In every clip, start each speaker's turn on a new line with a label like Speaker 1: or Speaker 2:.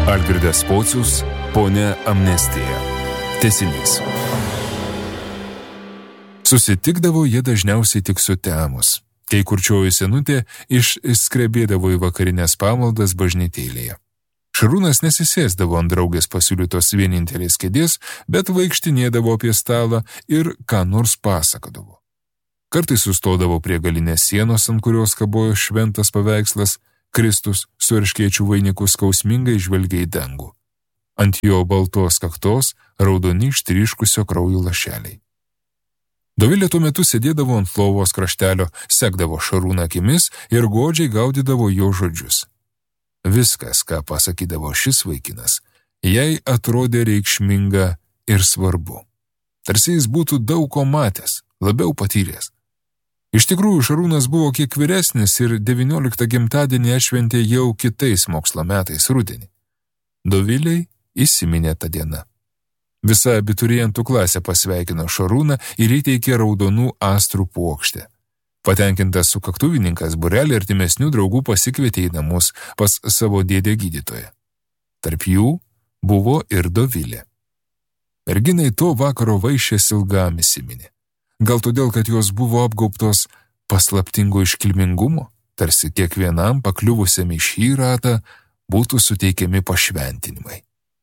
Speaker 1: Algirdas Pocius, Ponia Amnestija. Tęsinys. Susitikdavo jie dažniausiai tik sutemus, kai kurčioji senutė išskrebėdavo į vakarinės pamaldas bažnytėlėje. Šarūnas nesisėsdavo ant draugės pasiūlytos vienintelės kėdės, bet vaikštinėdavo apie stalą ir ką nors pasakodavo. Kartais sustodavo prie galinės sienos, ant kurios kabojo šventas paveikslas, Kristus su erškėčių vainiku skausmingai žvelgia į dangų. Ant jo baltos kaktos raudoni ištryškusio kraujo lašeliai. Dovilė tuo metu sėdėdavo ant lovos kraštelio, sekdavo Šarūną akimis ir godžiai gaudydavo jo žodžius. Viskas, ką pasakydavo šis vaikinas, jai atrodė reikšminga ir svarbu. Tarsi jis būtų daug ko matęs, labiau patyręs. Iš tikrųjų, Šarūnas buvo kiek vyresnis ir 19 gimtadienį atšventė jau kitais mokslo metais rudenį. Doviliai įsiminė tą dieną. Visa abiturientų klasė pasveikino Šarūną ir įteikė raudonų astrų puokštę. Patenkintas sukaktuvininkas būrelį artimesnių draugų pasikvietė į namus pas savo dėdę gydytoją. Tarp jų buvo ir Dovilė. Merginai to vakaro vaišės ilgam įsiminė. Gal todėl, kad jos buvo apgaubtos paslaptingo iškilmingumo, tarsi kiekvienam pakliuvusiam į šį ratą būtų suteikiami pašventinimai.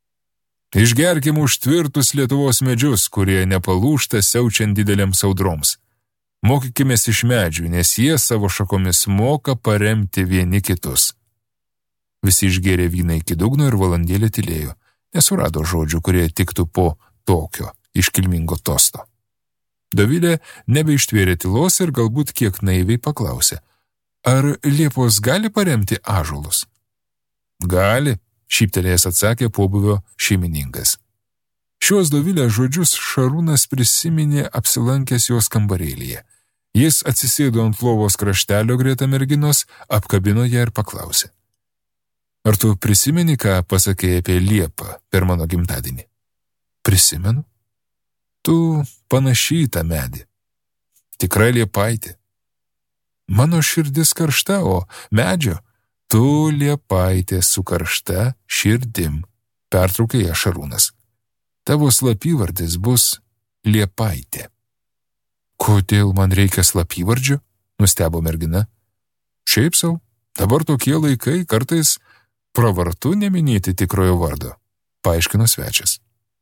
Speaker 1: Išgerkim už tvirtus Lietuvos medžius, kurie nepalūžta siaučiant dideliams audroms. Mokykimės iš medžių, nes jie savo šakomis moka paremti vieni kitus. Visi išgėrė vyną iki dugno ir valandėlę tylėjo, nesurado žodžių, kurie tiktų po tokio iškilmingo tosto. Dovilė nebeištvėrė tylos ir galbūt kiek naiviai paklausė, ar liepos gali paremti ąžuolus? Gali, šyptelėjęs atsakė pobūvio šeimininkas. Šios Dovilės žodžius Šarūnas prisiminė apsilankęs jos kambarėlyje. Jis atsisėdo ant lovos kraštelio greta merginos, apkabino ją ir paklausė. Ar tu prisimeni, ką pasakėjai apie liepą per mano gimtadienį? Prisimenu. Tu panašiai tą medį. Tikra liepaitė. Mano širdis karšta, o medžio tu liepaitė su karšta širdim, pertraukė ją Šarūnas. Tavo slapyvardis bus Liepaitė. Kodėl man reikia slapyvardžio? Nustebo mergina. Šiaip sau, dabar tokie laikai, kartais pravartu neminėti tikrojo vardo, paaiškino svečias.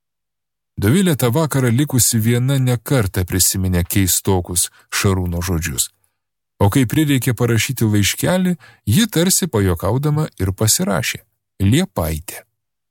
Speaker 1: Dovilė tą vakarą likusi viena nekartą prisiminė keistokus Šarūno žodžius. O kai prireikė parašyti laiškelį, ji tarsi pajuokaudama ir pasirašė Liepaitė.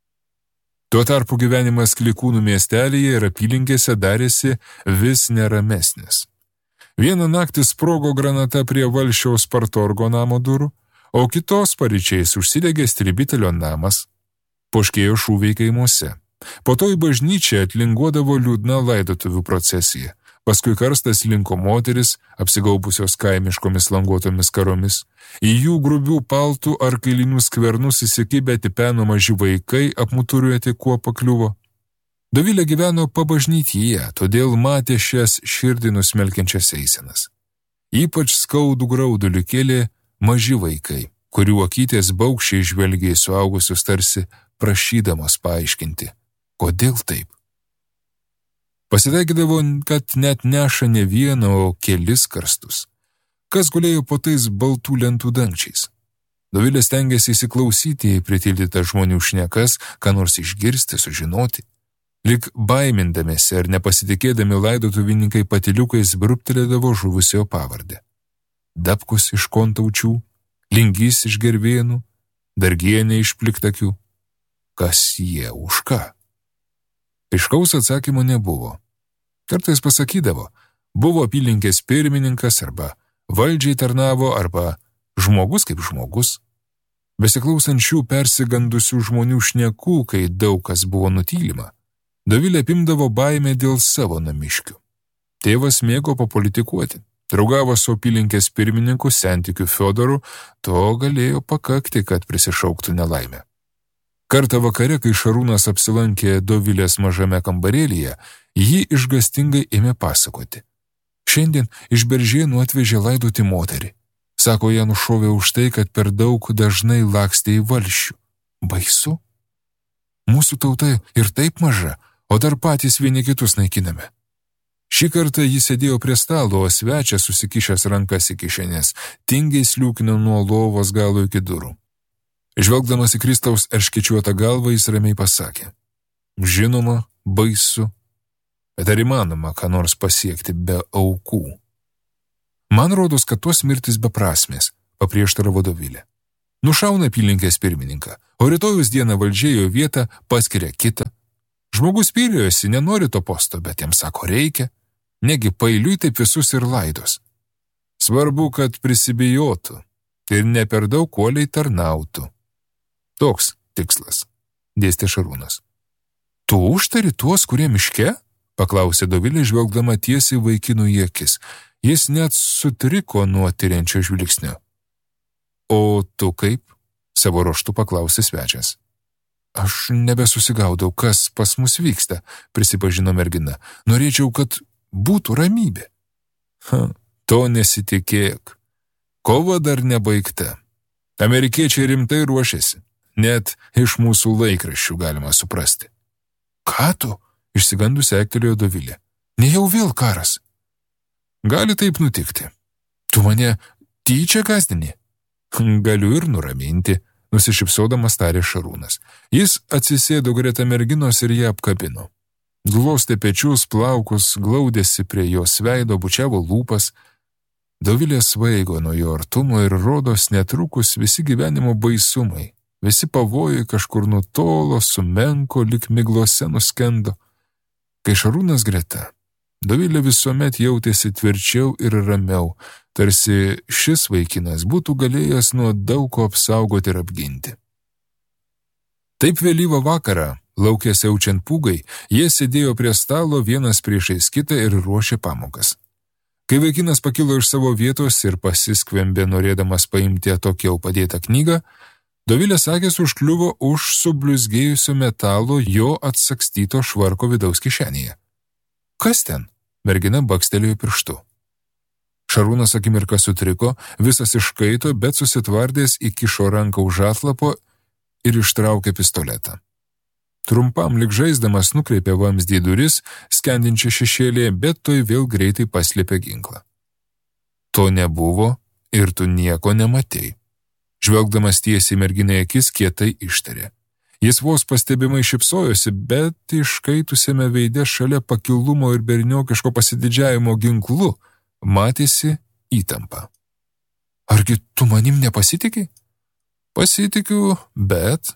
Speaker 1: Tuo tarpu gyvenimas Klikūnų miestelėje ir apylinkėse darėsi vis neramesnis. Vieną naktį sprogo granata prie Valsčiaus partorgo namo durų, o kitos paryčiais užsidegė Stribitelio namas. Poškėjo šūviai kaimuose. Po to į bažnyčią atlinguodavo liūdna laidotuvių procesija. Paskui karstas linko moteris, apsigaubusios kaimiškomis languotomis karomis. Į jų grubių paltų ar kailinių skvernus įsikibę tipeno maži vaikai apmuturiuoti, kuo pakliuvo. Dovilė gyveno pabažnytyje, todėl matė šias širdį nusmelkiančias eisenas. Ypač skaudų graudulį kėlė maži vaikai, kurių akytės baugščiai žvelgia į suaugusius tarsi prašydamos paaiškinti, kodėl taip. Pasitaikydavo, kad net neša ne vieną, o kelis karstus. Kas gulėjo po tais baltų lentų dangčiais? Dovilė stengėsi įsiklausyti į pritildytą žmonių šnekas, ką nors išgirsti, sužinoti. Lik baimindamėsi ar nepasitikėdami laidotuvininkai patyliukais brūptelėdavo žuvusiojo pavardę. Dapkus iš Kontaučių, Lingys iš Gervėnų, Dargienė iš Pliktakių. Kas jie, už ką? Aiškaus atsakymo nebuvo. Kartais pasakydavo, buvo apylinkės pirmininkas arba valdžiai tarnavo arba žmogus kaip žmogus. Besiklausant šių persigandusių žmonių šnekų, kai daug kas buvo nutylima, Dovilė apimdavo baimę dėl savo namiškių. Tėvas mėgo papolitikuoti. Draugavo su apylinkės pirmininku Sentikiu Fiodoru, to galėjo pakakti, kad prisišauktų nelaimę. Kartą vakare, kai Šarūnas apsilankė Dovilės mažame kambarėlyje, jį išgastingai ėmė pasakoti. Šiandien iš Beržėnų atvežė laidoti moterį. Sako, ją nušovė už tai, kad per daug dažnai lakstė į valsčių. Baisu? Mūsų tauta ir taip maža, o dar patys vieni kitus naikiname. Šį kartą jis sėdėjo prie stalo, o svečias susikišęs rankas į kišenės, tingiai sliūkino nuo lovos galo iki durų. Žvelgdamas į Kristaus erškėčiuotą galvą, jis ramiai pasakė: žinoma, baisu, bet ar įmanoma ką nors pasiekti be aukų? Man rodos, kad tos mirtis beprasmės, paprieštaravo Dovilė. Nušauna apylinkės pirmininką, o rytojus dieną valdžėjo vietą paskiria kitą. Žmogus pyrėjosi, nenori to posto, bet jam sako reikia. Negi pailiui taip visus ir laidos. Svarbu, kad prisibijotų ir ne per daug uoliai tarnautų. Toks tikslas, dėstė Šarūnas. Tu užtari tuos, kurie miške? Paklausė Dovilė, žvelgdama tiesiai vaikinų į akis. Jis net sutriko nuo tyriančio žvilgsnio. O tu kaip? Savo ruožtu paklausė svečias. Aš nebesusigaudau, kas pas mus vyksta, prisipažino mergina. Norėčiau, kad būtų ramybė. To nesitikėk. Kova dar nebaigta. Amerikiečiai rimtai ruošiasi. Net iš mūsų laikraščių galima suprasti. Ką tu? Išsigandusi ektelėjo Dovilė. Nejau vėl karas. Gali taip nutikti. Tu mane tyčia gąsdini? Galiu ir nuraminti, nusišypsodamas tarė Šarūnas. Jis atsisėdo greta merginos ir ją apkabino. Glostė pečius, plaukus, glaudėsi prie jos veido, bučiavo lūpas. Dovilė svaigo nuo jo artumo ir rodos netrukus visi gyvenimo baisumai, visi pavojai kažkur nutolo, sumenko, lyg miglose nuskendo. Kai Šarūnas greta, Dovilė visuomet jautėsi tvirčiau ir ramiau, tarsi šis vaikinas būtų galėjęs nuo daug ko apsaugoti ir apginti. Taip vėlyvą vakarą, lauke siaučiant pūgai, jie sėdėjo prie stalo vienas priešais kitą ir ruošė pamokas. Kai vaikinas pakilo iš savo vietos ir pasiskvembė norėdamas paimti atokiau padėtą knygą, Dovilės akys užkliuvo už subliuzgėjusio metalo jo atsakstyto švarko vidaus kišenėje. Kas ten? Mergina bakstelėjo pirštu. Šarūnas akimirką sutriko, visas iškaito, bet susitvardęs įkišo ranką už atlapo ir ištraukė pistoletą. Trumpam lyg žaisdamas nukreipė vamzdį į duris, skendinčią šešėlėje, bet toj vėl greitai paslėpė ginklą. To nebuvo ir tu nieko nematei. Žvelgdamas tiesiai merginai akis, kietai ištarė. Jis vos pastebimai šypsojosi, bet iškaitusiame veide šalia pakilumo ir berniokiško pasididžiavimo ginklu matėsi įtampa. Argi tu manim nepasitiki? Pasitikiu, bet...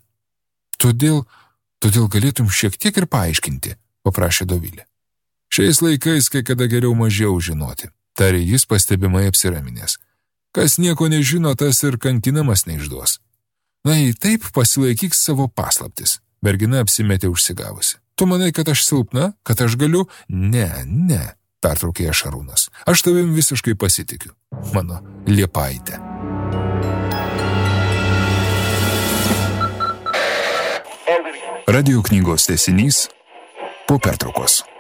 Speaker 1: Todėl galėtum šiek tiek ir paaiškinti, paprašė Dovilė. Šiais laikais kai kada geriau mažiau žinoti, tarė jis pastebimai apsiraminęs. Kas nieko nežino, tas ir kankinamas neišduos. Na, jei taip, pasilaikyk savo paslaptis. Mergina apsimetė užsigavusi. Tu manai, kad aš silpna, kad aš galiu? Ne, pertraukė Šarūnas. Aš tavim visiškai pasitikiu, mano liepaitė. Radio knygos tęsinys po pertraukos.